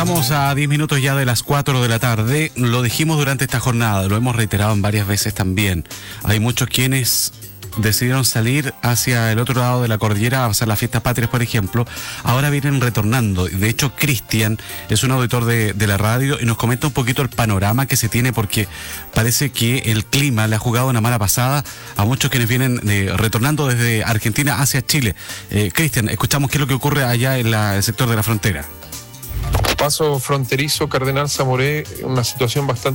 Estamos a 10 minutos ya de las 4 de la tarde. Lo dijimos durante esta jornada, lo hemos reiterado en varias veces también. Hay muchos quienes decidieron salir hacia el otro lado de la cordillera a hacer las fiestas patrias, por ejemplo. Ahora vienen retornando. De hecho, Cristian es un auditor de la radio y nos comenta un poquito el panorama que se tiene, porque parece que el clima le ha jugado una mala pasada a muchos quienes vienen retornando desde Argentina hacia Chile. Cristian, escuchamos qué es lo que ocurre allá en el sector de la frontera. Paso fronterizo Cardenal Zamoré, una situación bastante